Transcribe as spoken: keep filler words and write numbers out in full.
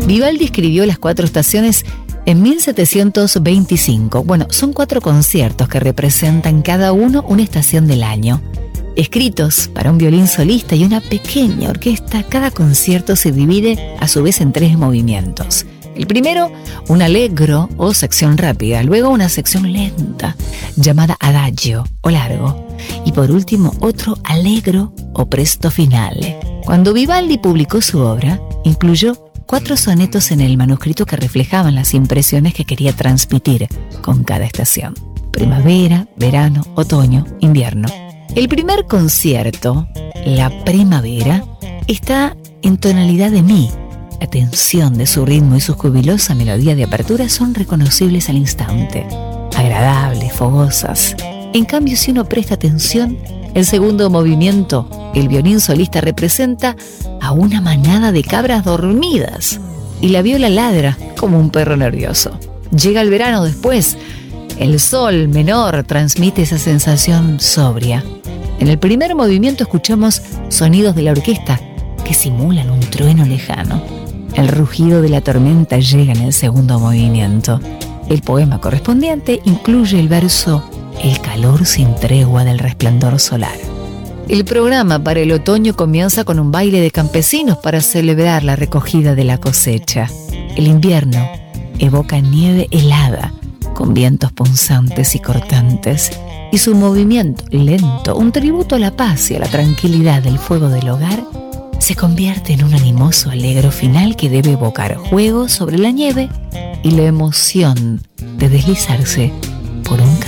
Vivaldi escribió Las Cuatro Estaciones en mil setecientos veinticinco. Bueno, son cuatro conciertos que representan cada uno una estación del año. Escritos para un violín solista y una pequeña orquesta, cada concierto se divide a su vez en tres movimientos. El primero, un allegro o sección rápida, luego una sección lenta llamada adagio o largo, y por último otro allegro o presto finale. Cuando Vivaldi publicó su obra, incluyó cuatro sonetos en el manuscrito que reflejaban las impresiones que quería transmitir con cada estación: primavera, verano, otoño, invierno. El primer concierto, la primavera, está en tonalidad de mi. La tensión de su ritmo y su jubilosa melodía de apertura son reconocibles al instante, agradables, fogosas. En cambio, si uno presta atención, el segundo movimiento, el violín solista representa a una manada de cabras dormidas y la viola ladra como un perro nervioso. Llega el verano después. El sol menor transmite esa sensación sobria. En el primer movimiento escuchamos sonidos de la orquesta que simulan un trueno lejano. El rugido de la tormenta llega en el segundo movimiento. El poema correspondiente incluye el verso El calor sin tregua del resplandor solar. El programa para el otoño comienza con un baile de campesinos para celebrar la recogida de la cosecha. El invierno evoca nieve helada, con vientos punzantes y cortantes, y su movimiento lento, un tributo a la paz y a la tranquilidad del fuego del hogar, se convierte en un animoso alegro final que debe evocar juego sobre la nieve y la emoción de deslizarse por un camino.